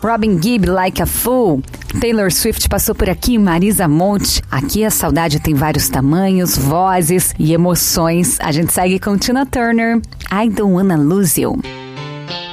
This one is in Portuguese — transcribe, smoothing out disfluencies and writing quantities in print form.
Robin Gibb, Like a Fool. Taylor Swift passou por aqui, Marisa Monte. Aqui a saudade tem vários tamanhos, vozes e emoções. A gente segue com Tina Turner, I Don't Wanna Lose You.